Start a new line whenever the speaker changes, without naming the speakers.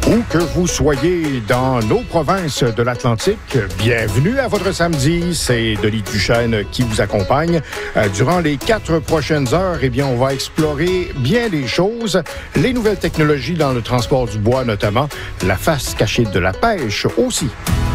Où que vous soyez dans nos provinces de l'Atlantique, bienvenue à votre samedi. C'est Denis Duchesne qui vous accompagne. Durant les 4 prochaines heures, on va explorer bien des choses. Les nouvelles technologies dans le transport du bois notamment, la face cachée de la pêche aussi.